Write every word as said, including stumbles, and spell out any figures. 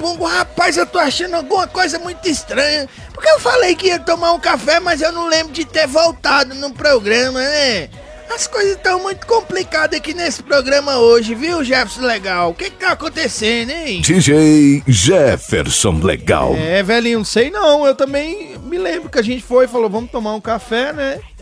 Bongo, rapaz, eu tô achando alguma coisa muito estranha. Porque eu falei que ia tomar um café, mas eu não lembro de ter voltado no programa, né? As coisas estão muito complicadas aqui nesse programa hoje, viu, Jefferson Legal? O que que tá acontecendo, hein? D J Jefferson Legal. É, velhinho, não sei não. Eu também me lembro que a gente foi e falou, vamos tomar um café, né?